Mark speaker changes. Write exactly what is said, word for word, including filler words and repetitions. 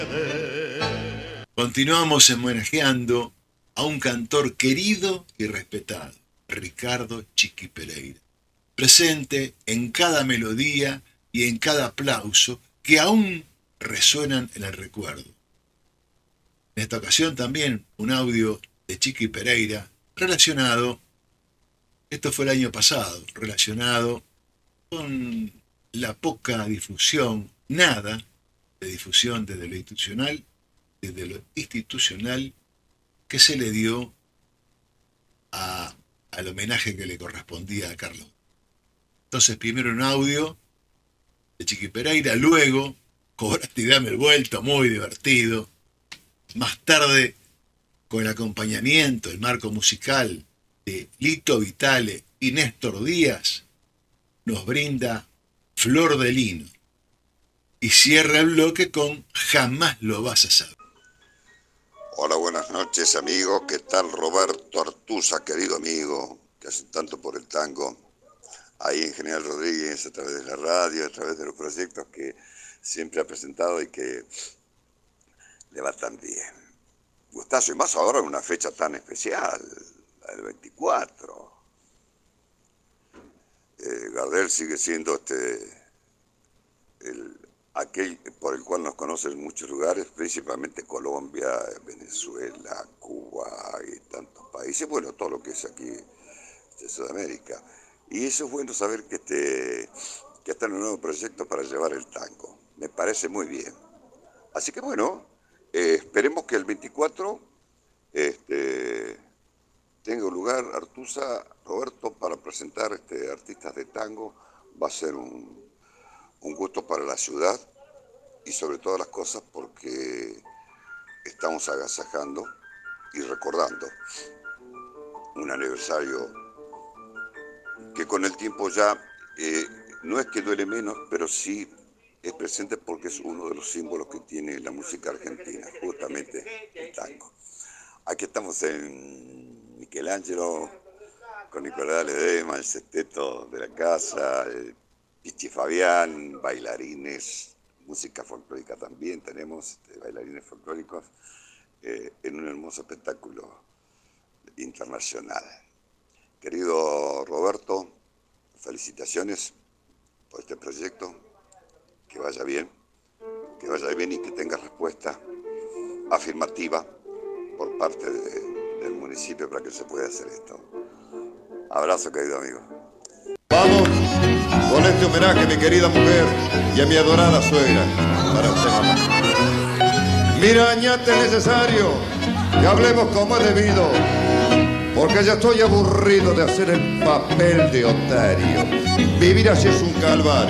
Speaker 1: Continuamos homenajeando a un cantor querido y respetado, Ricardo Chiqui Pereira, presente en cada melodía y en cada aplauso que aún resuenan en el recuerdo. En esta ocasión también un audio de Chiqui Pereira relacionado, esto fue el año pasado, relacionado con la poca difusión, nada de difusión desde lo institucional, desde lo institucional que se le dio a, al homenaje que le correspondía a Carlos. Entonces primero un audio de Chiqui Pereira, luego Cobrate y dame el vuelto, muy divertido. Más tarde, con el acompañamiento, el marco musical de Lito Vitale y Néstor Díaz, nos brinda Flor de Lino. Y cierra el bloque con Jamás lo vas a saber.
Speaker 2: Hola, buenas noches, amigos. ¿Qué tal, Roberto Artuza, querido amigo, que hace tanto por el tango? Ahí en General Rodríguez, a través de la radio, a través de los proyectos que siempre ha presentado y que le va tan bien. Gustazo, y más ahora en una fecha tan especial, la del veinticuatro. Eh, Gardel sigue siendo este el, aquel por el cual nos conocen en muchos lugares, principalmente Colombia, Venezuela, Cuba y tantos países, bueno, todo lo que es aquí de Sudamérica. Y eso es bueno saber que, este, que está en un nuevo proyecto para llevar el tango. Me parece muy bien. Así que bueno, eh, esperemos que el veinticuatro este, tenga un lugar, Artuza, Roberto, para presentar este, artistas de tango. Va a ser un, un gusto para la ciudad y sobre todas las cosas porque estamos agasajando y recordando un aniversario que con el tiempo ya eh, no es que duele menos, pero sí es presente porque es uno de los símbolos que tiene la música argentina, justamente el tango. Aquí estamos en Michelangelo, con Nicolás Ledesma, el sexteto de la casa, el Pichi Fabián, bailarines, música folclórica también, tenemos este, bailarines folclóricos eh, en un hermoso espectáculo internacional. Querido Roberto, felicitaciones por este proyecto, que vaya bien, que vaya bien y que tenga respuesta afirmativa por parte de, del municipio para que se pueda hacer esto. Abrazo, querido amigo.
Speaker 3: Vamos con este homenaje a mi querida mujer y a mi adorada suegra, para usted, mamá. Mira, añate necesario que hablemos como es debido, porque ya estoy aburrido de hacer el papel de otario. Vivir así es un calvario.